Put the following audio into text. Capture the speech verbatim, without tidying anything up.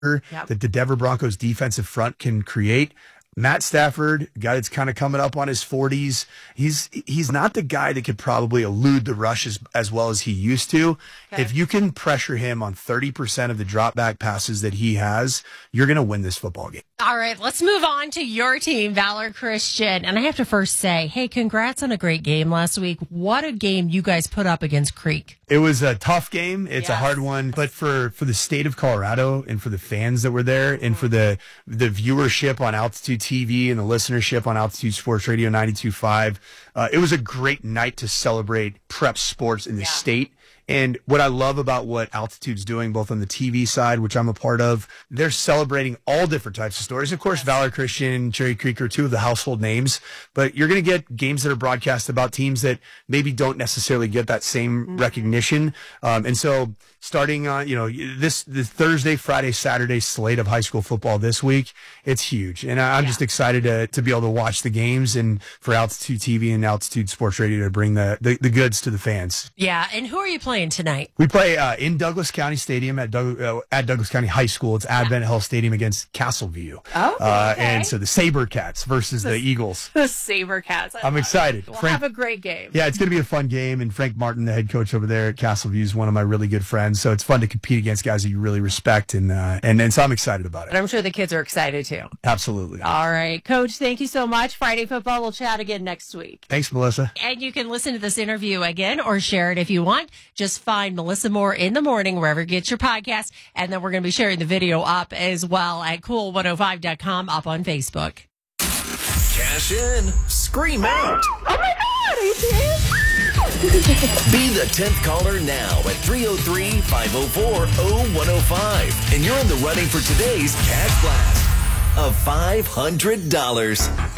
yep. that the Denver Broncos defensive front can create. Matt Stafford, guy that's kind of coming up on his forties. He's he's not the guy that could probably elude the rush as, as well as he used to. Okay. If you can pressure him on thirty percent of the drop back passes that he has, you're going to win this football game. All right, let's move on to your team, Valor Christian. And I have to first say, hey, congrats on a great game last week. What a game you guys put up against Creek. It was a tough game. It's yes. a hard one. But for, for the state of Colorado and for the fans that were there and for the the viewership on Altitude T V and the listenership on Altitude Sports Radio ninety-two point five, uh, it was a great night to celebrate prep sports in the yeah. state. And what I love about what Altitude's doing, both on the T V side, which I'm a part of, they're celebrating all different types of stories. Of course, yes. Valor Christian, Cherry Creek are two of the household names, but you're going to get games that are broadcast about teams that maybe don't necessarily get that same mm-hmm. recognition. Um, and so starting on, you know, this, this Thursday, Friday, Saturday slate of high school football this week, it's huge. And I'm yeah. just excited to, to be able to watch the games and for Altitude T V and Altitude Sports Radio to bring the, the, the goods to the fans. Yeah. And who are you playing tonight? We play uh, in Douglas County Stadium at Doug, uh, at Douglas County High School. It's Advent yeah. Health Stadium against Castleview. Oh, uh, okay. And so the SaberCats versus the, the Eagles. The SaberCats. I'm excited. We'll Frank, have a great game. Yeah, it's going to be a fun game. And Frank Martin, the head coach over there at Castleview, is one of my really good friends. So it's fun to compete against guys that you really respect. And uh, and, and so I'm excited about it. And I'm sure the kids are excited too. Absolutely. All right. Coach, thank you so much. Friday Football. We'll chat again next week. Thanks, Melissa. And you can listen to this interview again or share it if you want. Just find Melissa Moore in the morning, wherever you get your podcast. And then we're going to be sharing the video up as well at cool one oh five dot com up on Facebook. Cash in. Scream out. Oh my God. Are you serious? Be the tenth caller now at three oh three, five oh four, oh one oh five. And you're in the running for today's cash blast of five hundred dollars.